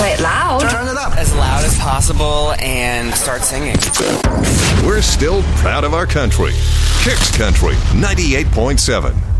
Play it loud. Turn it up. As loud as possible and start singing. We're still proud of our country. Kicks Country 98.7.